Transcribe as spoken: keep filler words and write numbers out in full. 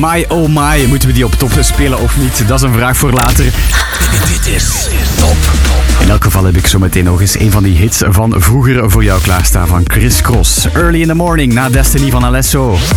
My oh my, moeten we die op top spelen of niet? Dat is een vraag voor later. Dit is Top. In elk geval heb ik zo meteen nog eens een van die hits van vroeger voor jou klaarstaan van Chris Cross. Early in the Morning na Destiny van Alesso.